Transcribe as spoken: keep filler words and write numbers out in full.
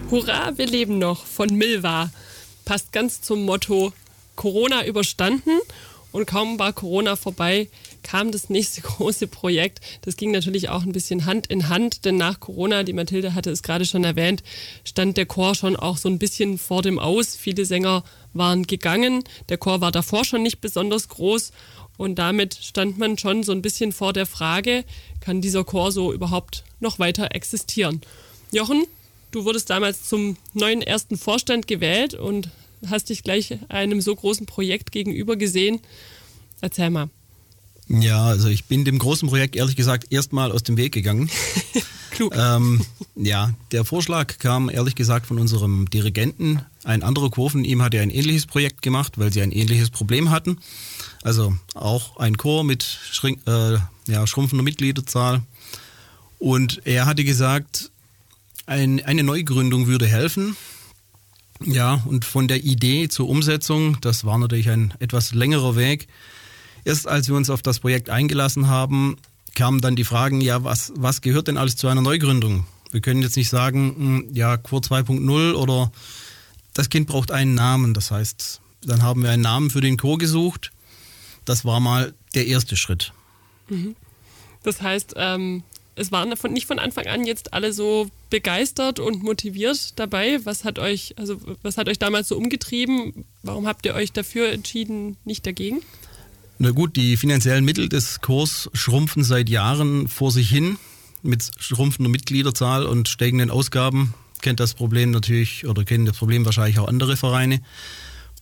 Hurra, wir leben noch von Milva. Passt ganz zum Motto Corona überstanden und kaum war Corona vorbei, kam das nächste große Projekt. Das ging natürlich auch ein bisschen Hand in Hand, denn nach Corona, die Mathilde hatte es gerade schon erwähnt, stand der Chor schon auch so ein bisschen vor dem Aus. Viele Sänger waren gegangen, der Chor war davor schon nicht besonders groß und damit stand man schon so ein bisschen vor der Frage, kann dieser Chor so überhaupt noch weiter existieren? Jochen, du wurdest damals zum neuen ersten Vorstand gewählt und hast dich gleich einem so großen Projekt gegenüber gesehen. Erzähl mal. Ja, also ich bin dem großen Projekt ehrlich gesagt erstmal aus dem Weg gegangen. Klug. Ähm, ja, der Vorschlag kam ehrlich gesagt von unserem Dirigenten. Ein anderer Chor von ihm hatte ein ähnliches Projekt gemacht, weil sie ein ähnliches Problem hatten. Also auch ein Chor mit schrink, äh, ja, schrumpfender Mitgliederzahl. Und er hatte gesagt, ein, eine Neugründung würde helfen. Ja, und von der Idee zur Umsetzung, das war natürlich ein etwas längerer Weg. Erst als wir uns auf das Projekt eingelassen haben, kamen dann die Fragen, ja, was, was gehört denn alles zu einer Neugründung? Wir können jetzt nicht sagen, ja, Chor zwei Punkt null oder das Kind braucht einen Namen. Das heißt, dann haben wir einen Namen für den Chor gesucht. Das war mal der erste Schritt. Das heißt, ähm, es waren von, nicht von Anfang an jetzt alle so begeistert und motiviert dabei. Was hat euch, also was hat euch damals so umgetrieben? Warum habt ihr euch dafür entschieden, nicht dagegen? Na gut, die finanziellen Mittel des Chors schrumpfen seit Jahren vor sich hin mit schrumpfender Mitgliederzahl und steigenden Ausgaben. Kennt das Problem natürlich oder kennen das Problem wahrscheinlich auch andere Vereine.